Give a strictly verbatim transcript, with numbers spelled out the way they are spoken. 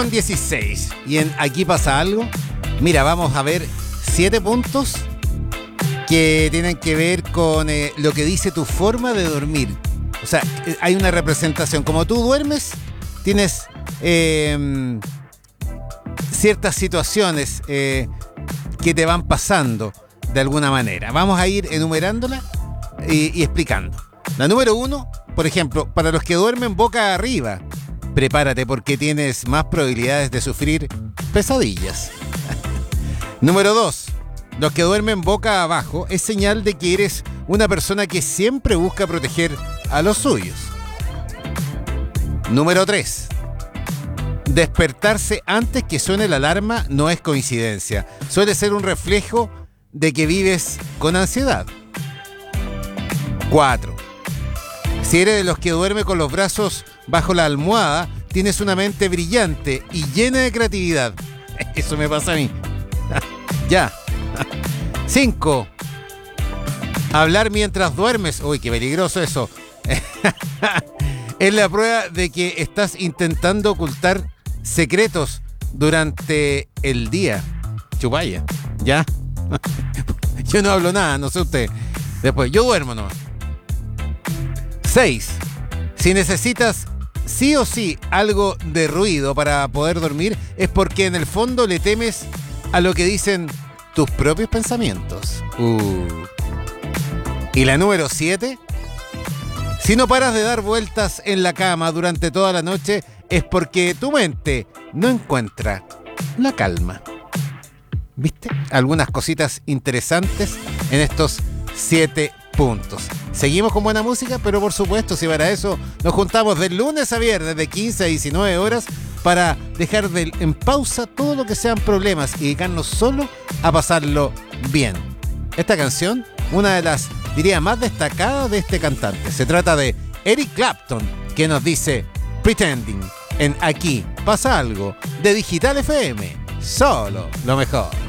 dieciséis. Y en Aquí pasa algo. Mira, vamos a ver siete puntos que tienen que ver con eh, lo que dice tu forma de dormir. O sea, hay una representación. Como tú duermes, tienes eh, ciertas situaciones eh, que te van pasando de alguna manera. Vamos a ir enumerándola y, y explicando. La número uno, por ejemplo, para los que duermen boca arriba, prepárate porque tienes más probabilidades de sufrir pesadillas. Número dos, los que duermen boca abajo es señal de que eres una persona que siempre busca proteger a los suyos. Número tres, despertarse antes que suene la alarma no es coincidencia. Suele ser un reflejo de que vives con ansiedad. Cuatro, si eres de los que duerme con los brazos bajo la almohada, tienes una mente brillante y llena de creatividad. Eso me pasa a mí. Ya. Cinco, hablar mientras duermes. Uy, qué peligroso eso. Es la prueba de que estás intentando ocultar secretos durante el día. Chupaya. ¿Ya? Yo no hablo nada, no sé usted. Después, yo duermo nomás. Seis, si necesitas sí o sí algo de ruido para poder dormir, es porque en el fondo le temes a lo que dicen tus propios pensamientos. Uh. Y la número siete, si no paras de dar vueltas en la cama durante toda la noche, es porque tu mente no encuentra la calma. ¿Viste? Algunas cositas interesantes en estos siete puntos. Seguimos con buena música, pero por supuesto, si para eso nos juntamos de lunes a viernes de quince a diecinueve horas para dejar de, en pausa todo lo que sean problemas y dedicarnos solo a pasarlo bien. Esta canción, una de las, diría, más destacadas de este cantante. Se trata de Eric Clapton, que nos dice Pretending en Aquí pasa algo de Digital F M. Solo lo mejor.